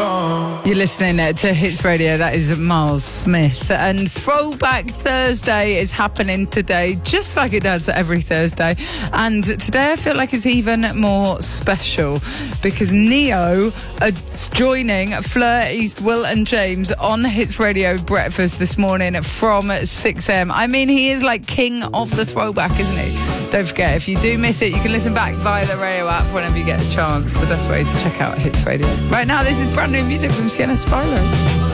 You're listening to Hits Radio. That is Miles Smith. And Throwback Thursday is happening today, just like it does every Thursday. And today I feel like it's even more special because Neo are joining Fleur East, Will and James on Hits Radio Breakfast this morning from 6 a.m. I mean, he is like king of the throwback, isn't he? Don't forget, if you do miss it, you can listen back via the radio app whenever you get a chance. The best way to check out Hits Radio. Right now, this is brand new music from Sienna Spilo.